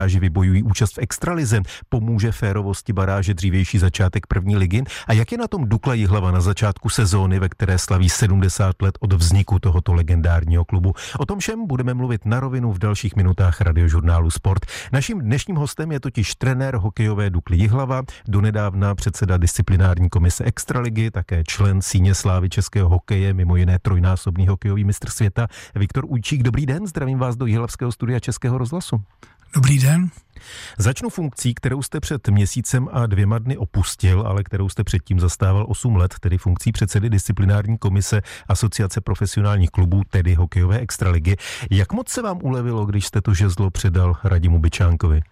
baráži vybojují účast v extralize. Pomůže férovosti baráže dřívější začátek první ligy? A jak je na tom Dukla Jihlava na začátku sezóny, ve které slaví 70 let od vzniku tohoto legendárního klubu? O tom všem budeme mluvit na rovinu v dalších minutách radiožurnálu Sport. Naším dnešním hostem je totiž trenér hokejové Dukly Jihlava, donedávna předseda disciplinární komise extraligy, také člen síně slávy českého hokeje, mimo jiné trojnásobný hokejový mistr světa Viktor Ujčík. Dobrý den, zdravím vás do jihlavského studia Českého rozhlasu. Dobrý den. Začnu funkcí, kterou jste před měsícem a 2 dny opustil, ale kterou jste předtím zastával 8 let, tedy funkcí předsedy disciplinární komise Asociace profesionálních klubů, tedy hokejové extraligy. Jak moc se vám ulevilo, když jste to žezlo předal Radimu Byčánkovi?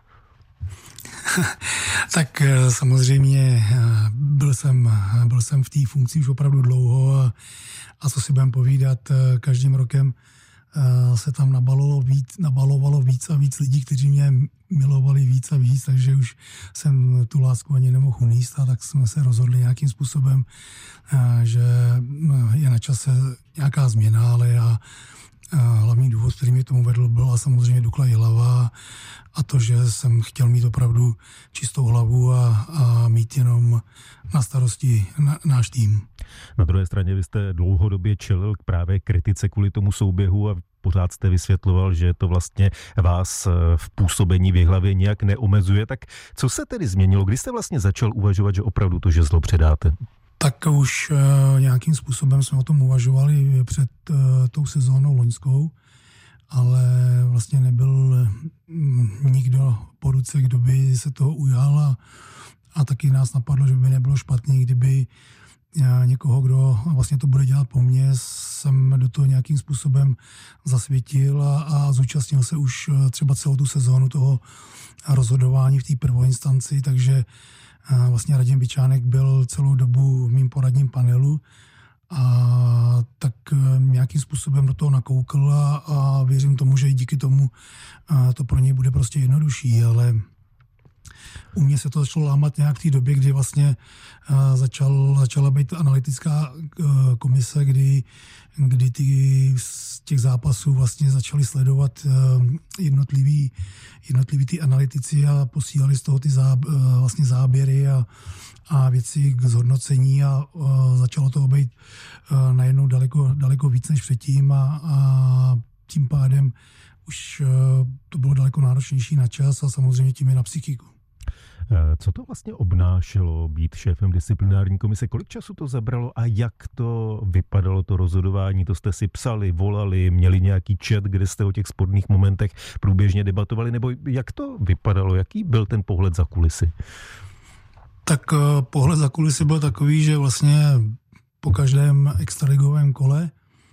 Tak samozřejmě byl jsem v té funkci už opravdu dlouho a co si budeme povídat, každým rokem se tam nabalovalo víc a víc lidí, kteří mě milovali víc a víc, takže už jsem tu lásku ani nemohl uníst, a tak jsme se rozhodli nějakým způsobem, že je na čase nějaká změna, ale hlavní důvod, který mě tomu vedl, byla samozřejmě Dukla Jihlava a to, že jsem chtěl mít opravdu čistou hlavu a mít jenom na starosti náš tým. Na druhé straně vy jste dlouhodobě čelil právě kritice kvůli tomu souběhu a pořád jste vysvětloval, že to vlastně vás v působení v Jihlavě nějak neomezuje. Tak co se tedy změnilo? Kdy jste vlastně začal uvažovat, že opravdu to žezlo předáte? Tak už nějakým způsobem jsme o tom uvažovali před tou sezónou loňskou, ale vlastně nebyl nikdo po ruce, kdo by se toho ujal a taky nás napadlo, že by nebylo špatný, kdyby někoho, kdo vlastně to bude dělat po mně, jsem do toho nějakým způsobem zasvětil a zúčastnil se už třeba celou tu sezónu toho rozhodování v té prvoinstanci, takže vlastně Radim Byčánek byl celou dobu v mým poradním panelu a tak nějakým způsobem do toho nakoukl a věřím tomu, že i díky tomu to pro něj bude prostě jednodušší, ale u mě se to začalo lámat nějak v té době, kdy vlastně začala být analytická komise, kdy z těch zápasů vlastně začali sledovat jednotlivý ty analytici a posílali z toho ty vlastně záběry a věci k zhodnocení a začalo toho být najednou daleko víc než předtím a tím pádem už to bylo daleko náročnější na čas a samozřejmě tím i na psychiku. Co to vlastně obnášelo být šéfem disciplinární komise? Kolik času to zabralo a jak to vypadalo, to rozhodování? To jste si psali, volali, měli nějaký chat, kde jste o těch sporných momentech průběžně debatovali? Nebo jak to vypadalo? Jaký byl ten pohled za kulisy? Tak pohled za kulisy byl takový, že vlastně po každém extraligovém kole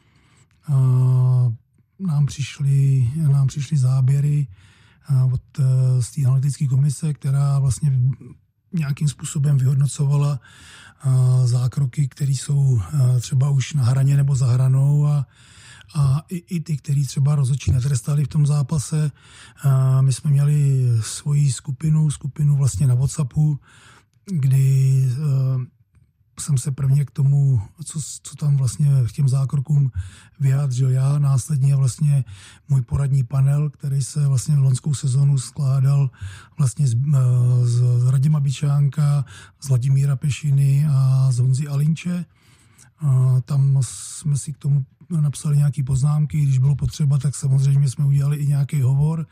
nám přišly záběry z té analytické komise, která vlastně nějakým způsobem vyhodnocovala zákroky, které jsou třeba už na hraně nebo za hranou a i ty, který třeba rozhodčí netrestali v tom zápase. My jsme měli svoji skupinu vlastně na WhatsAppu, kdy jsem se prvně k tomu, co tam vlastně k těm zákrokům vyjádřil já. Následně vlastně můj poradní panel, který se vlastně loňskou sezonu skládal vlastně z Radima Byčánka, z Vladimíra Pešiny a z Honzy Alinče. Tam jsme si k tomu napsali nějaké poznámky, když bylo potřeba, tak samozřejmě jsme udělali i nějaký hovor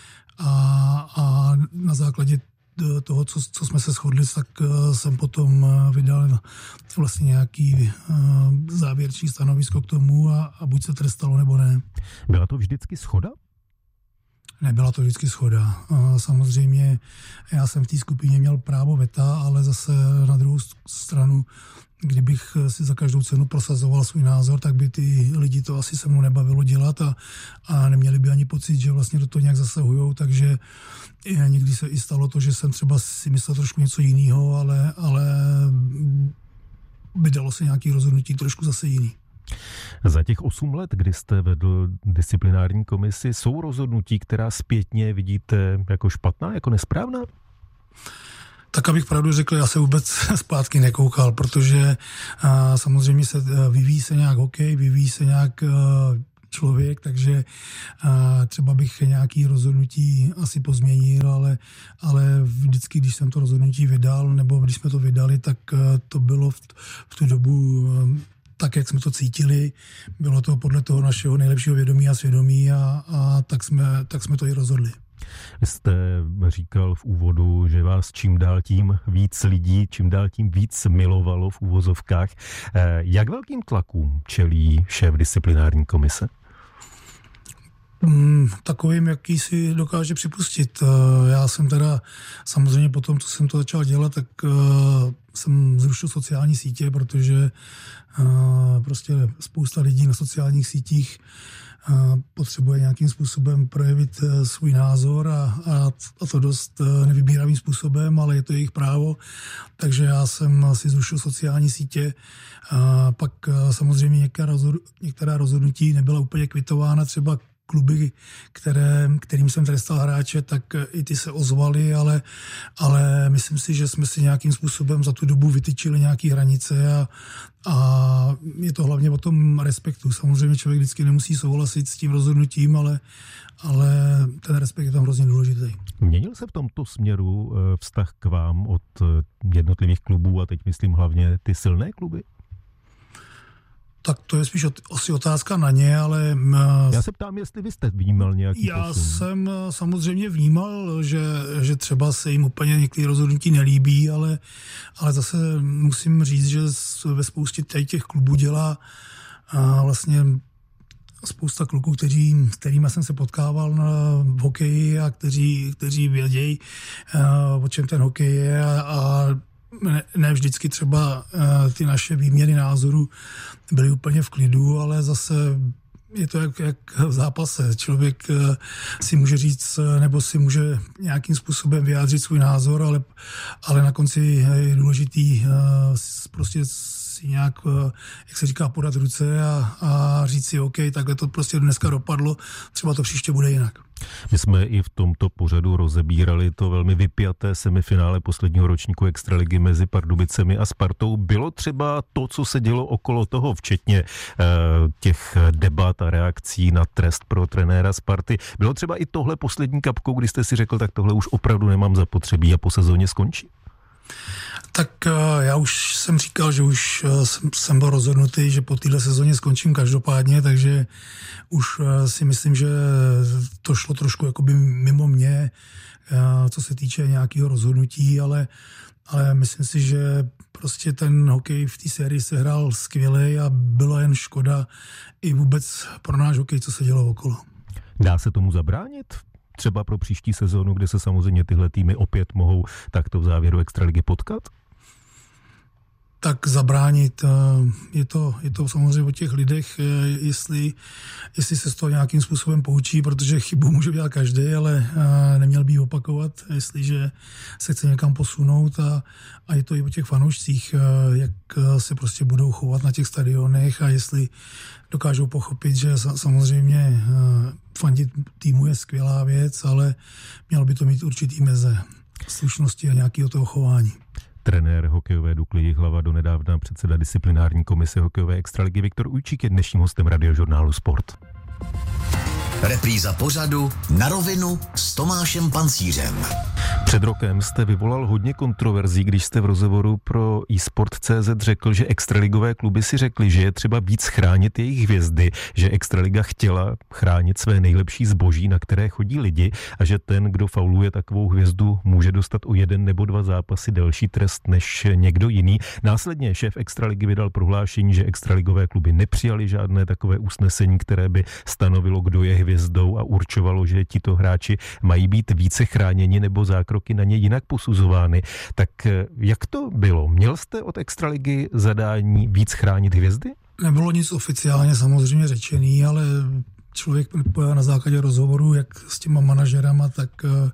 a na základě toho, co jsme se shodli, tak jsem potom vydal vlastně nějaký závěrečný stanovisko k tomu a buď se trestalo, nebo ne. Byla to vždycky shoda? Nebyla to vždycky shoda. Samozřejmě já jsem v té skupině měl právo veta, ale zase na druhou stranu, kdybych si za každou cenu prosazoval svůj názor, tak by ty lidi to asi se mnou nebavilo dělat a neměli by ani pocit, že vlastně do toho nějak zasahujou, takže někdy se i stalo to, že jsem třeba si myslel trošku něco jiného, ale vydalo se nějaké rozhodnutí trošku zase jiný. Za těch 8 let, kdy jste vedl disciplinární komisi, jsou rozhodnutí, která zpětně vidíte jako špatná, jako nesprávná? Tak abych pravdu řekl, já se vůbec zpátky nekoukal, protože samozřejmě vyvíjí se nějak hokej, vyvíjí se nějak člověk, takže třeba bych nějaký rozhodnutí asi pozměnil, ale vždycky, když jsem to rozhodnutí vydal, nebo když jsme to vydali, tak to bylo v tu dobu tak, jak jsme to cítili. Bylo to podle toho našeho nejlepšího vědomí a svědomí a tak jsme to i rozhodli. Vy jste říkal v úvodu, že vás čím dál tím víc lidí, čím dál tím víc milovalo v úvozovkách. Jak velkým tlakům čelí šéf disciplinární komise? Takovým, jaký si dokáže připustit. Já jsem teda samozřejmě po tom, co jsem to začal dělat, tak jsem zrušil sociální sítě, protože prostě spousta lidí na sociálních sítích potřebuje nějakým způsobem projevit svůj názor a to dost nevybíravým způsobem, ale je to jejich právo. Takže já jsem si zrušil sociální sítě. Pak samozřejmě některá rozhodnutí nebyla úplně kvitována, třeba kluby, kterým jsem trestal hráče, tak i ty se ozvali, ale myslím si, že jsme si nějakým způsobem za tu dobu vytyčili nějaké hranice a je to hlavně o tom respektu. Samozřejmě člověk vždycky nemusí souhlasit s tím rozhodnutím, ale ten respekt je tam hrozně důležitý. Měnil se v tomto směru vztah k vám od jednotlivých klubů a teď myslím hlavně ty silné kluby? Tak to je spíš asi otázka na ně, ale... Já se ptám, jestli vy jste vnímal nějaký posun. Já jsem samozřejmě vnímal, že třeba se jim úplně některé rozhodnutí nelíbí, ale zase musím říct, že ve spoustě těch klubů dělá vlastně spousta kluků, s kterými jsem se potkával v hokeji a kteří vědějí, o čem ten hokej je a ne vždycky třeba ty naše výměny názorů byly úplně v klidu, ale zase je to jak v zápase. Člověk si může říct, nebo si může nějakým způsobem vyjádřit svůj názor, ale na konci je důležitý prostě si nějak, jak se říká, podat ruce a říct si, OK, takhle to prostě dneska dopadlo, třeba to příště bude jinak. My jsme i v tomto pořadu rozebírali to velmi vypjaté semifinále posledního ročníku extraligy mezi Pardubicemi a Spartou. Bylo třeba to, co se dělo okolo toho, včetně těch debat a reakcí na trest pro trenéra Sparty. Bylo třeba i tohle poslední kapkou, kdy jste si řekl, tak tohle už opravdu nemám zapotřebí a po sezóně skončí? Tak já už jsem říkal, že už jsem byl rozhodnutý, že po téhle sezóně skončím každopádně, takže už si myslím, že to šlo trošku jakoby mimo mě, co se týče nějakého rozhodnutí, ale myslím si, že prostě ten hokej v té sérii se hrál skvěle a byla jen škoda i vůbec pro náš hokej, co se dělo okolo. Dá se tomu zabránit? Třeba pro příští sezónu, kde se samozřejmě tyhle týmy opět mohou takto v závěru extraligy potkat? Tak zabránit, je to samozřejmě o těch lidech, jestli se z toho nějakým způsobem poučí, protože chybu může dělat každý, ale neměl by ji opakovat, jestliže se chce někam posunout a je to i o těch fanoušcích, jak se prostě budou chovat na těch stadionech a jestli dokážou pochopit, že samozřejmě fandit týmu je skvělá věc, ale mělo by to mít určitý meze slušnosti a nějakého toho chování. Trenér hokejové Dukly Jihlava, donedávna předseda disciplinární komise hokejové extraligy Viktor Ujčík je dnešním hostem Radiožurnálu Sport. Repríza pořadu Na rovinu s Tomášem Pancířem. Před rokem jste vyvolal hodně kontroverzí, když jste v rozhovoru pro eSport.cz řekl, že extraligové kluby si řekli, že je třeba víc chránit jejich hvězdy, že extraliga chtěla chránit své nejlepší zboží, na které chodí lidi a že ten, kdo fauluje takovou hvězdu, může dostat o 1 nebo 2 zápasy delší trest než někdo jiný. Následně šéf extraligy vydal prohlášení, že extraligové kluby nepřijali žádné takové usnesení, které by stanovilo, kdo je hvězdou a určovalo, že tito hráči mají být více chráněni nebo zákroky na ně jinak posuzovány. Tak jak to bylo? Měl jste od extraligy zadání víc chránit hvězdy? Nebylo nic oficiálně samozřejmě řečený, ale člověk na základě rozhovoru, jak s těma manažerama, tak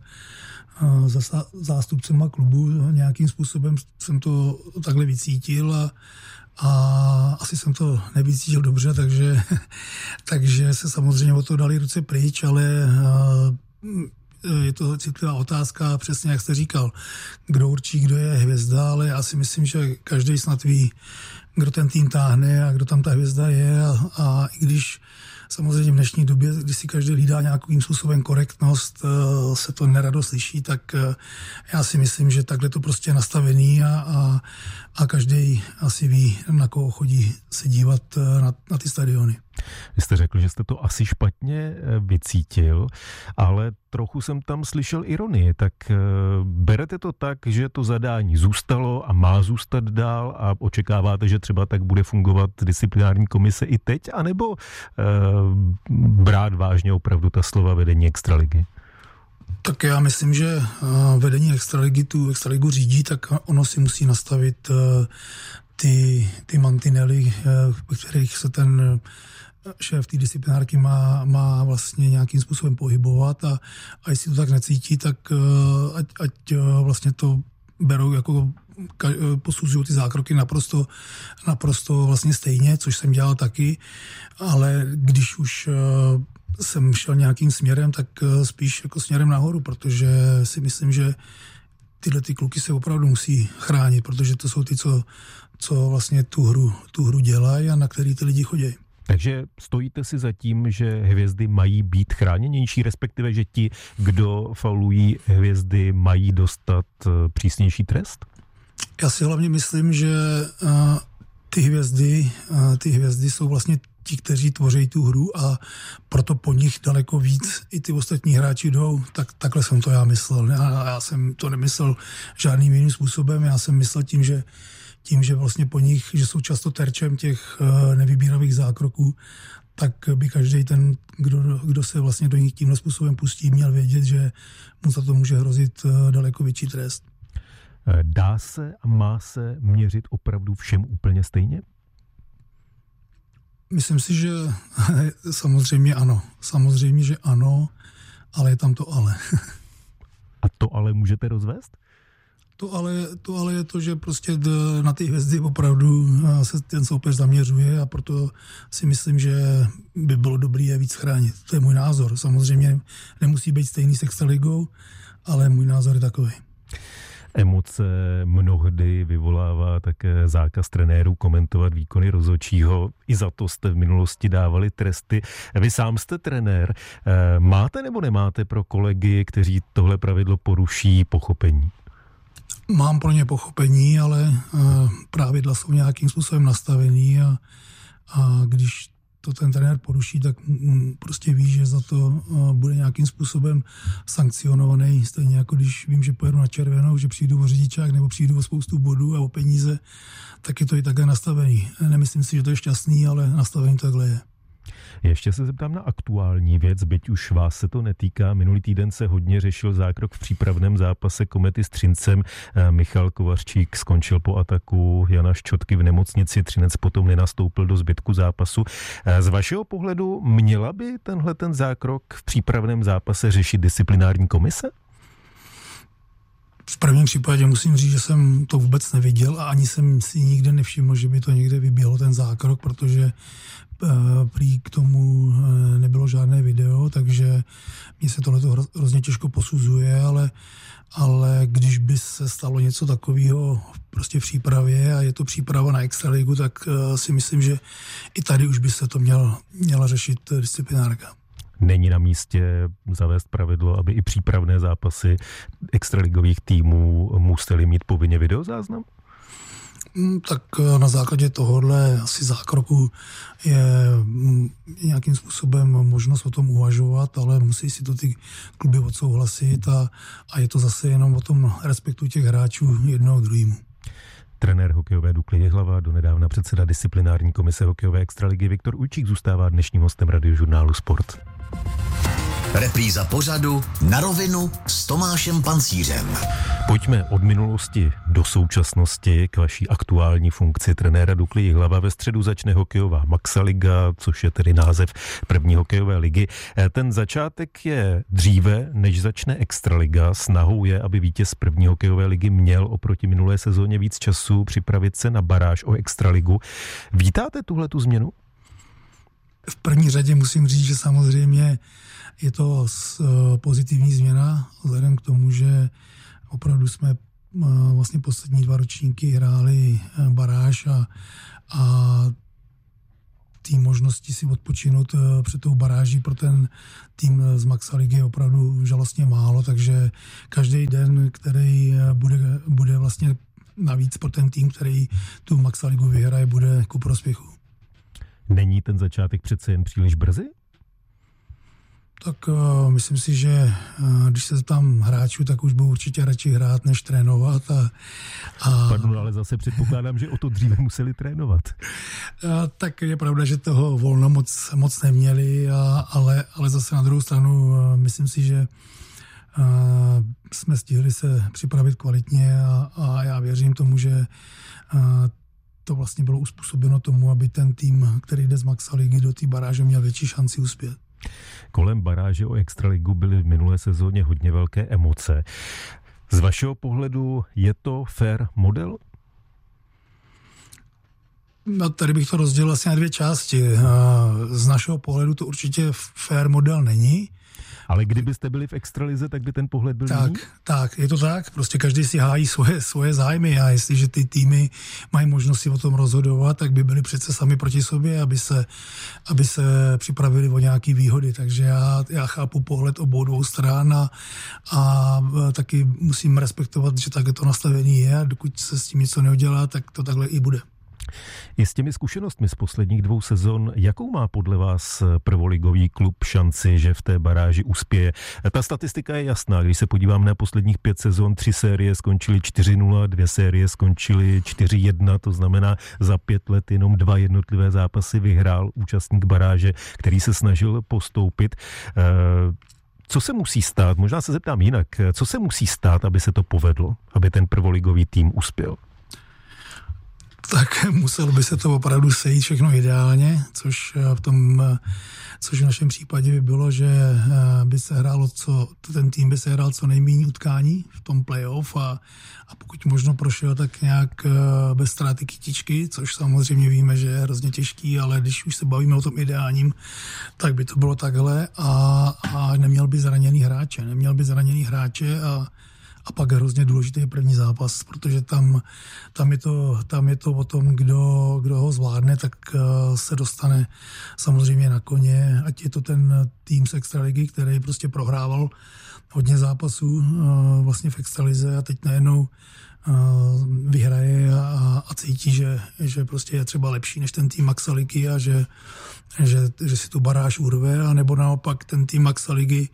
zástupcema klubu nějakým způsobem jsem to takhle vycítil a asi jsem to nevycítil dobře, takže se samozřejmě o to dali ruce pryč, ale je to citlivá otázka, přesně jak jste říkal, kdo určí, kdo je hvězda, ale já si myslím, že každý snad ví, kdo ten tým táhne a kdo tam ta hvězda je a i když samozřejmě v dnešní době, kdy si každý hlídá nějakým způsobem korektnost, se to nerado slyší, tak já si myslím, že takhle to prostě je nastavený a každý asi ví, na koho chodí se dívat na ty stadiony. Vy jste řekl, že jste to asi špatně vycítil, ale trochu jsem tam slyšel ironii, tak berete to tak, že to zadání zůstalo a má zůstat dál a očekáváte, že třeba tak bude fungovat disciplinární komise i teď, anebo brát vážně opravdu ta slova vedení extraligy? Tak já myslím, že vedení extraligy tu extraligu řídí, tak ono si musí nastavit ty mantinely, v kterých se ten šéf té disciplinárky má vlastně nějakým způsobem pohybovat a jestli to tak necítí, tak ať vlastně to berou jako posuzují ty zákroky naprosto vlastně stejně, což jsem dělal taky, ale když už jsem šel nějakým směrem, tak spíš jako směrem nahoru, protože si myslím, že tyhle ty kluky se opravdu musí chránit, protože to jsou ty, co vlastně tu hru dělají a na který ty lidi chodí. Takže stojíte si za tím, že hvězdy mají být chráněnější, respektive, že ti, kdo faulují hvězdy, mají dostat přísnější trest? Já si hlavně myslím, že ty hvězdy jsou vlastně ti, kteří tvoří tu hru a proto po nich daleko víc i ty ostatní hráči jdou. Takhle jsem to já myslel. Já jsem to nemyslel žádným jiným způsobem. Já jsem myslel tím, že vlastně po nich, že jsou často terčem těch nevybíravých zákroků, tak by každý ten, kdo se vlastně do nich tímhle způsobem pustí, měl vědět, že mu za to může hrozit daleko větší trest. Dá se a má se měřit opravdu všem úplně stejně? Myslím si, že samozřejmě ano. Samozřejmě, že ano, ale je tam to ale. A to ale můžete rozvést? To ale je to, že prostě na ty hvězdy opravdu se ten soupeř zaměřuje a proto si myslím, že by bylo dobré je víc chránit. To je můj názor. Samozřejmě nemusí být stejný s extraligou, ale můj názor je takový. Emoce mnohdy vyvolává také zákaz trenérů komentovat výkony rozhodčího. I za to jste v minulosti dávali tresty. Vy sám jste trenér. Máte nebo nemáte pro kolegy, kteří tohle pravidlo poruší, pochopení? Mám pro ně pochopení, ale pravidla jsou nějakým způsobem nastavený a když to ten trenér poruší, tak prostě ví, že za to bude nějakým způsobem sankcionovaný. Stejně jako když vím, že pojedu na červenou, že přijdu o řidičák nebo přijdu o spoustu bodů a o peníze, tak je to i takhle nastavený. Nemyslím si, že to je šťastný, ale nastavený takhle je. Ještě se zeptám na aktuální věc, byť už vás se to netýká. Minulý týden se hodně řešil zákrok v přípravném zápase Komety s Třincem. Michal Kovařčík skončil po ataku Jana Ščotky v nemocnici. Třinec potom nenastoupil do zbytku zápasu. Z vašeho pohledu měla by tenhle ten zákrok v přípravném zápase řešit disciplinární komise? V prvním případě musím říct, že jsem to vůbec neviděl a ani jsem si nikde nevšiml, že by to někde vyběhlo ten zákrok, protože prý k tomu nebylo žádné video, takže mně se tohleto hrozně těžko posuzuje, ale když by se stalo něco takového prostě v přípravě a je to příprava na extraligu, tak si myslím, že i tady už by se to měla řešit disciplinárka. Není na místě zavést pravidlo, aby i přípravné zápasy extraligových týmů museli mít povinně videozáznam? Tak na základě tohohle asi zákroku je nějakým způsobem možnost o tom uvažovat, ale musí si to ty kluby odsouhlasit a je to zase jenom o tom respektu těch hráčů jednoho k druhému. Trenér hokejové Dukly Jihlava, donedávna předseda disciplinární komise hokejové extraligy Viktor Ujčík zůstává dnešním hostem Radiožurnálu Sport. Repríza pořadu Na rovinu s Tomášem Pancířem. Pojďme od minulosti do současnosti k vaší aktuální funkci trenéra Dukly Jihlava. Ve středu začne hokejová Maxaliga, což je tedy název první hokejové ligy. Ten začátek je dříve, než začne extraliga. Snahou je, aby vítěz první hokejové ligy měl oproti minulé sezóně víc času připravit se na baráž o extraligu. Vítáte tuhletu změnu? V první řadě musím říct, že samozřejmě je to pozitivní změna, vzhledem k tomu, že opravdu jsme vlastně poslední 2 ročníky hráli baráž a té možnosti si odpočinout před tou baráží pro ten tým z Maxa ligy je opravdu žalostně málo, takže každý den, který bude vlastně navíc pro ten tým, který tu Maxa ligu vyhraje, bude ku prospěchu. Není ten začátek přece jen příliš brzy? Tak myslím si, že když se tam hráčů, tak už budou určitě radši hrát, než trénovat. Pardon, ale zase předpokládám, že o to dříve museli trénovat. Tak je pravda, že toho volno moc neměli, ale zase na druhou stranu myslím si, že jsme stihli se připravit kvalitně a já věřím tomu, že to vlastně bylo uspůsobeno tomu, aby ten tým, který jde z Maxa ligy do té baráže, měl větší šanci uspět. Kolem baráže o extraligu byly v minulé sezóně hodně velké emoce. Z vašeho pohledu je to fair model? No, tady bych to rozdělil asi na dvě části. Z našeho pohledu to určitě fair model není. Ale kdybyste byli v extralize, tak by ten pohled byl jiný? Tak, je to tak. Prostě každý si hájí svoje zájmy a jestliže ty týmy mají možnost si o tom rozhodovat, tak by byli přece sami proti sobě, aby se připravili o nějaké výhody. Takže já chápu pohled obou dvou stran a taky musím respektovat, že takhle to nastavení je a dokud se s tím něco neudělá, tak to takhle i bude. I s těmi zkušenostmi z posledních 2 sezon, jakou má podle vás prvoligový klub šanci, že v té baráži uspěje? Ta statistika je jasná, když se podívám na posledních 5 sezon, 3 série skončily 4-0, 2 série skončily 4-1, to znamená za 5 let jenom 2 jednotlivé zápasy vyhrál účastník baráže, který se snažil postoupit. Co se musí stát, možná se zeptám jinak, co se musí stát, aby se to povedlo, aby ten prvoligový tým uspěl? Tak muselo by se to opravdu sejít všechno ideálně, což v našem případě by bylo, že by se hrálo ten tým by se hrál co nejméně utkání v tom playoff a pokud možno prošel tak nějak bez ztráty kytičky, což samozřejmě víme, že je hrozně těžký, ale když už se bavíme o tom ideálním, tak by to bylo takhle a neměl by zraněný hráče a pak hrozně důležitý je první zápas, protože tam je to o tom, kdo ho zvládne, tak se dostane samozřejmě na koně, ať je to ten tým z extraligy, který prostě prohrával hodně zápasů vlastně v extralize a teď najednou vyhraje a cítí, že prostě je třeba lepší než ten tým Maxa ligy a že si tu baráž urve, a nebo naopak ten tým Maxa ligy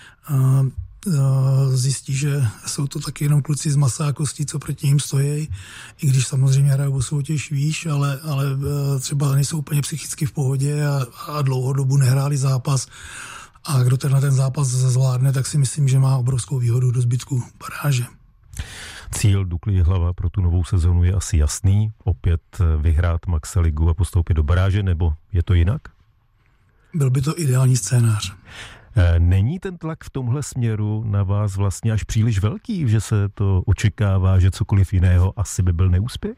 zjistí, že jsou to taky jenom kluci z masa a kostí, co proti ním stojí, i když samozřejmě hrajou o soutěž výš, ale třeba nejsou úplně psychicky v pohodě a dlouhou dobu nehráli zápas. A kdo ten zápas zvládne, tak si myslím, že má obrovskou výhodu do zbytku baráže. Cíl Dukly Jihlava pro tu novou sezonu je asi jasný, opět vyhrát Maxa ligu a postoupit do baráže, nebo je to jinak? Byl by to ideální scénář. Není ten tlak v tomhle směru na vás vlastně až příliš velký, že se to očekává, že cokoliv jiného asi by byl neúspěch?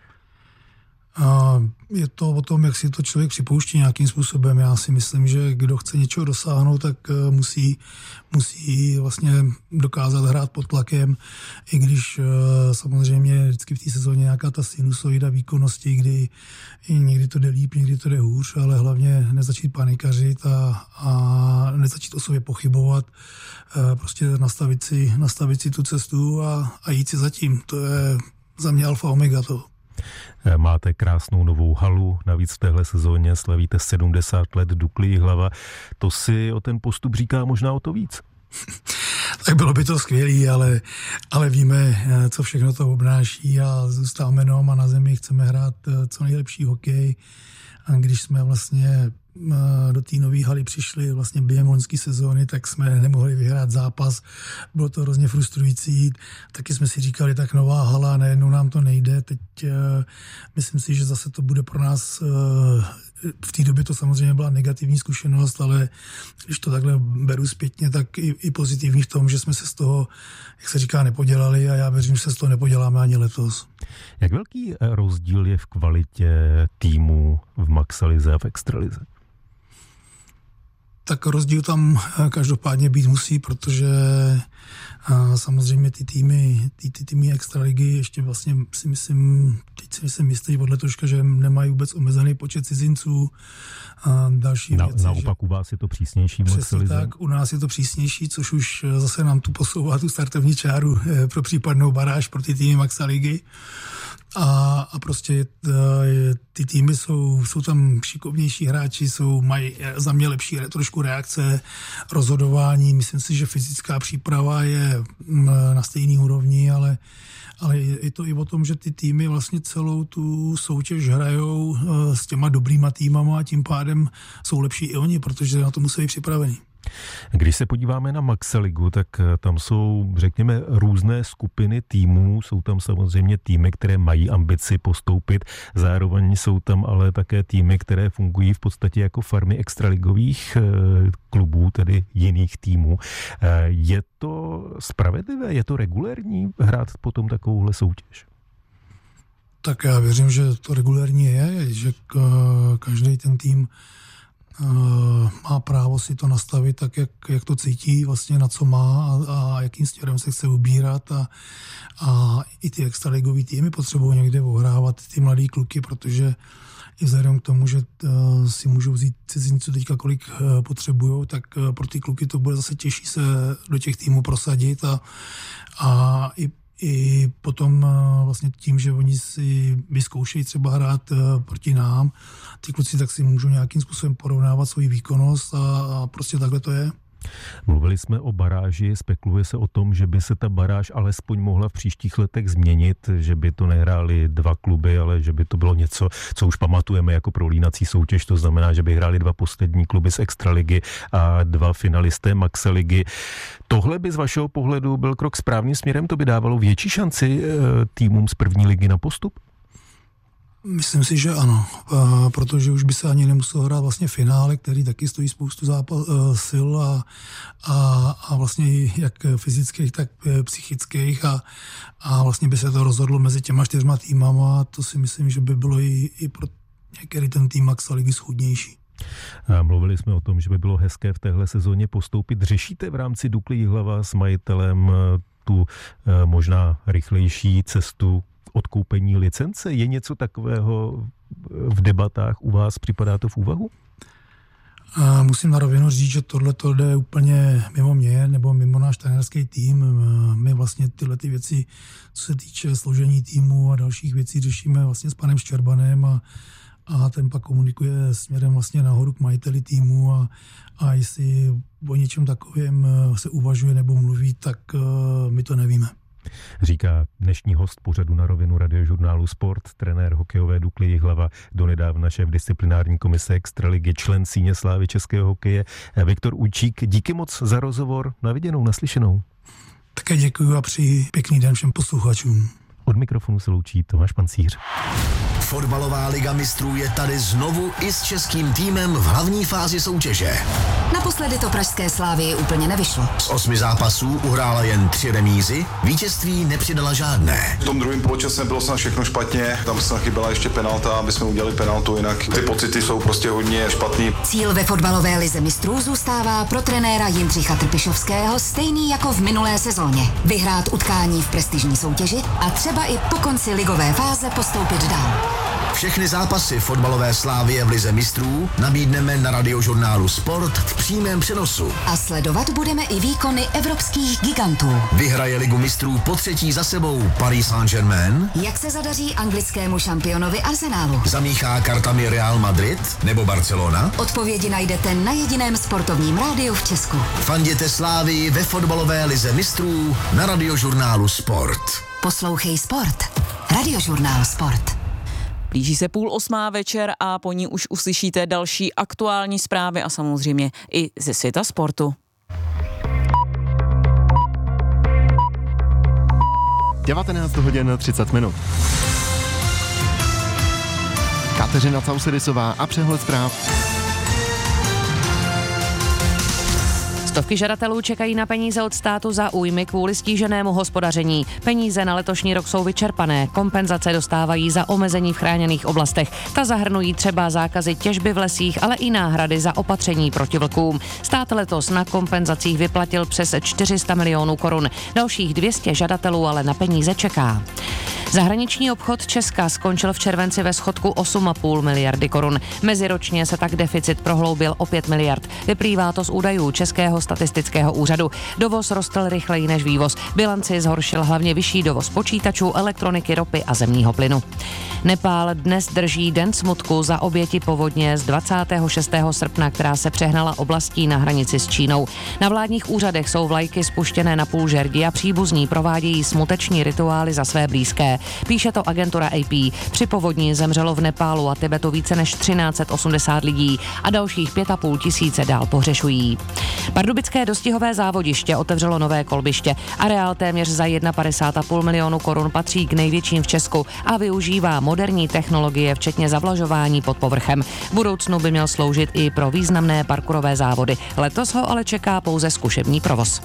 Je to o tom, jak si to člověk připouští nějakým způsobem. Já si myslím, že kdo chce něčeho dosáhnout, tak musí vlastně dokázat hrát pod tlakem, i když samozřejmě vždycky v té sezóně nějaká ta sinusoida výkonnosti, kdy někdy to jde líp, někdy to jde hůř, ale hlavně nezačít panikařit a nezačít o sobě pochybovat, prostě nastavit si tu cestu a jít si zatím. To je za mě alfa omega toho. Máte krásnou novou halu, navíc v téhle sezóně slavíte 70 let Dukly Jihlava. To si o ten postup říká možná o to víc. Tak bylo by to skvělý, ale víme, co všechno to obnáší a zůstáváme doma na zemi, chceme hrát co nejlepší hokej. A když jsme vlastně do té nové haly přišli vlastně během loňské sezóny, tak jsme nemohli vyhrát zápas. Bylo to hrozně frustrující. Taky jsme si říkali, tak nová hala, najednou nám to nejde. Teď myslím si, že zase to bude pro nás, v té době to samozřejmě byla negativní zkušenost, ale když to takhle beru zpětně, tak i pozitivní v tom, že jsme se z toho, jak se říká, nepodělali a já věřím, že se z toho nepoděláme ani letos. Jak velký rozdíl je v kvalitě týmu v Maxalize a v extralize? Tak rozdíl tam každopádně být musí, protože samozřejmě ty týmy extraligy ještě vlastně si myslím, teď jsem jistý od letoška, že nemají vůbec omezený počet cizinců. A další věci, naopak u vás je to přísnější v Maxe Lize? Tak, u nás je to přísnější, což už zase nám tu posouvá tu startovní čáru pro případnou baráž pro ty týmy Maxa Ligy. A prostě ty týmy jsou tam šikovnější hráči, mají za mě lepší trošku reakce, rozhodování. Myslím si, že fyzická příprava je na stejný úrovni, ale je to i o tom, že ty týmy vlastně celou tu soutěž hrajou s těma dobrýma týmama a tím pádem jsou lepší i oni, protože na to musí být připraveni. Když se podíváme na Maxe Ligu, tak tam jsou, řekněme, různé skupiny týmů. Jsou tam samozřejmě týmy, které mají ambici postoupit. Zároveň jsou tam ale také týmy, které fungují v podstatě jako farmy extraligových klubů, tedy jiných týmů. Je to spravedlivé? Je to regulérní hrát potom takovouhle soutěž? Tak já věřím, že to regulérní je, že každý ten tým má právo si to nastavit tak, jak to cítí, vlastně na co má a jakým směrem se chce ubírat a i ty extraligový týmy potřebují někde ohrávat ty mladý kluky, protože i vzhledem k tomu, že si můžou vzít cizinců teďka kolik potřebujou, tak pro ty kluky to bude zase těžší se do těch týmů prosadit a i potom vlastně tím, že oni si vyzkoušejí třeba hrát proti nám, ty kluci tak si můžou nějakým způsobem porovnávat svoji výkonnost a prostě takhle to je. Mluvili jsme o baráži, spekuluje se o tom, že by se ta baráž alespoň mohla v příštích letech změnit, že by to nehráli dva kluby, ale že by to bylo něco, co už pamatujeme jako prolínací soutěž, to znamená, že by hráli dva poslední kluby z extraligy a dva finalisté Maxe Ligy. Tohle by z vašeho pohledu byl krok správným směrem, to by dávalo větší šanci týmům z první ligy na postup? Myslím si, že ano, protože už by se ani nemusel hrát vlastně finále, který taky stojí spoustu sil a vlastně jak fyzických, tak psychických a vlastně by se to rozhodlo mezi těma 4 týmama a to si myslím, že by bylo i pro některý ten tým Maxa Ligy schůdnější. Mluvili jsme o tom, že by bylo hezké v téhle sezóně postoupit. Řešíte v rámci Dukly Jihlava s majitelem tu možná rychlejší cestu odkoupení licence? Je něco takového v debatách u vás? Připadá to v úvahu? Musím na rovinu říct, že tohle jde úplně mimo mě nebo mimo náš trenérský tým. My vlastně tyhle ty věci, co se týče složení týmu a dalších věcí, řešíme vlastně s panem Štěrbanem a ten pak komunikuje směrem vlastně nahoru k majiteli týmu a jestli o něčem takovém se uvažuje nebo mluví, tak my to nevíme. Říká dnešní host pořadu Na rovinu Radiožurnálu Sport, trenér hokejové Dukly Jihlava, donedávna šéf disciplinární komise extraligy, člen Síně slávy českého hokeje Viktor Ujčík. Díky moc za rozhovor, na viděnou, naslyšenou. Také děkuji a přeji pěkný den všem posluchačům. Od mikrofonu se loučí Tomáš Pancíř. Fotbalová liga mistrů je tady znovu i s českým týmem v hlavní fázi soutěže. Naposledy to pražské Slávii úplně nevyšlo. Z 8 zápasů uhrála jen 3 remízy, vítězství nepřidala žádné. V tom druhém poločase bylo snad všechno špatně, tam snad chyběla ještě penalta, aby jsme udělali penaltu, jinak ty pocity jsou prostě hodně špatný. Cíl ve fotbalové lize mistrů zůstává pro trenéra Jindřicha Trpišovského stejný jako v minulé sezóně. Vyhrát utkání v prestižní soutěži a třeba i po konci ligové fáze postoupit dál. Všechny zápasy fotbalové Slávie v lize mistrů nabídneme na Radiožurnálu Sport v přímém přenosu. A sledovat budeme i výkony evropských gigantů. Vyhraje ligu mistrů po 3. za sebou Paris Saint-Germain? Jak se zadaří anglickému šampionovi Arsenalu? Zamíchá kartami Real Madrid nebo Barcelona? Odpovědi najdete na jediném sportovním rádiu v Česku. Fanděte Slávii ve fotbalové lize mistrů na Radiožurnálu Sport. Poslouchej Sport. Radiožurnál Sport. Blíží se 7:30 večer a po ní už uslyšíte další aktuální zprávy a samozřejmě i ze světa sportu. 19:30. Kateřina Causedisová a přehled zpráv. Stovky žadatelů čekají na peníze od státu za újmy kvůli stíženému hospodaření. Peníze na letošní rok jsou vyčerpané, kompenzace dostávají za omezení v chráněných oblastech. Ta zahrnují třeba zákazy těžby v lesích, ale i náhrady za opatření proti vlkům. Stát letos na kompenzacích vyplatil přes 400 milionů korun. Dalších 200 žadatelů ale na peníze čeká. Zahraniční obchod Česka skončil v červenci ve schodku 8,5 miliardy korun. Meziročně se tak deficit prohloubil o 5 miliard. Vyplývá to z údajů Českého statistického úřadu. Dovoz rostl rychleji než vývoz. Bilanci zhoršil hlavně vyšší dovoz počítačů, elektroniky, ropy a zemního plynu. Nepál dnes drží den smutku za oběti povodně z 26. srpna, která se přehnala oblastí na hranici s Čínou. Na vládních úřadech jsou vlajky spuštěné na půl žerdi a příbuzní provádějí smuteční rituály za své blízké. Píše to agentura AP. Při povodni zemřelo v Nepálu a Tibetu více než 1380 lidí a dalších 5,5 tisíce dál pohřešují. Pardubické dostihové závodiště otevřelo nové kolbiště. Areál téměř za 51,5 milionu korun patří k největším v Česku a využívá moderní technologie, včetně zavlažování pod povrchem. V budoucnu by měl sloužit i pro významné parkourové závody. Letos ho ale čeká pouze zkušební provoz.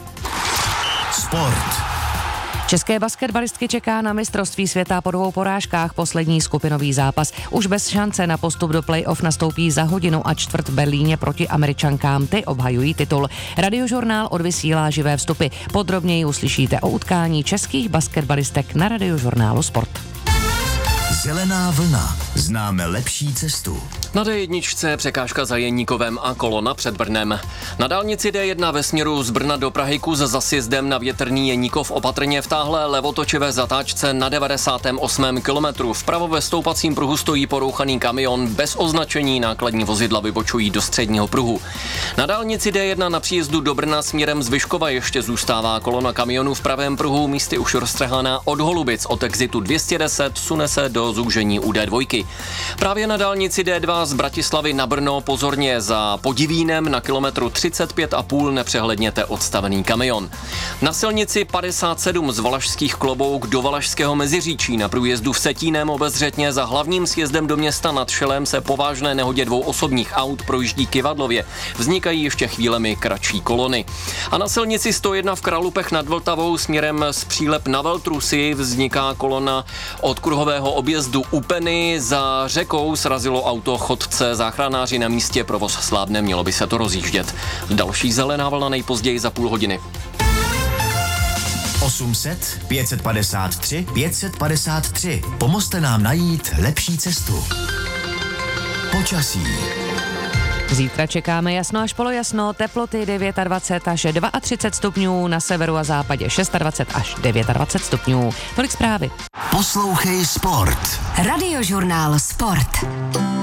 Sport. České basketbalistky čeká na mistrovství světa po 2 porážkách poslední skupinový zápas. Už bez šance na postup do play-off nastoupí za 1:15 v Berlíně proti Američankám. Ty obhajují titul. Radiožurnál odvysílá živé vstupy. Podrobněji uslyšíte o utkání českých basketbalistek na Radiožurnálu Sport. Zelená vlna. Známe lepší cestu. Na D1 překážka za Jeníkovem a kolona před Brnem. Na dálnici D1 ve směru z Brna do Prahy kus za sjezdem na Větrný Jeníkov opatrně v táhlé levotočivé zatáčce na 98. kilometru. Vpravo ve stoupacím pruhu stojí porouchaný kamion bez označení, nákladní vozidla vybočují do středního pruhu. Na dálnici D1 na příjezdu do Brna směrem z Vyškova ještě zůstává kolona kamionů v pravém pruhu, místy už roztrhaná od Holubic. Od exitu 210 sune se do zúžení u D2. Právě na dálnici D2 z Bratislavy na Brno pozorně za Podivínem na kilometru 35,5 nepřehledněte odstavený kamion. Na silnici 57 z Valašských Klobouk do Valašského Meziříčí na průjezdu v Setínem obezřetně za hlavním sjezdem do města nad Šelem se po vážné nehodě 2 osobních aut projíždí Kyvadlově. Vznikají ještě chvílemi kratší kolony. A na silnici 101 v Kralupech nad Vltavou směrem z Přílep na Veltrusy vzniká kolona od kruhového objezdu Upeny. Za řekou srazilo auto chodce, záchranáři na místě, provoz slábne, mělo by se to rozjíždět. Další zelená vlna nejpozději za půl hodiny. 800 553 553. Pomozte nám najít lepší cestu. Počasí. Zítra čekáme jasno až polojasno, teploty 29 až 32 stupňů, na severu a západě 26 až 29 stupňů. Tolik zprávy. Poslouchej Sport. Radiožurnál Sport.